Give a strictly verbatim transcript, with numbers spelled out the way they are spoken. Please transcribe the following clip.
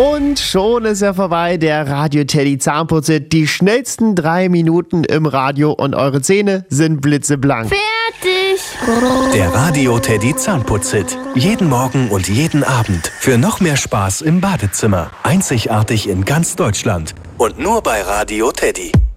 Und schon ist er vorbei, der Radio Teddy Zahnputzhit. Die schnellsten drei Minuten im Radio und eure Zähne sind blitzeblank. Fertig! Der Radio Teddy Zahnputzhit. Jeden Morgen und jeden Abend. Für noch mehr Spaß im Badezimmer. Einzigartig in ganz Deutschland. Und nur bei Radio Teddy.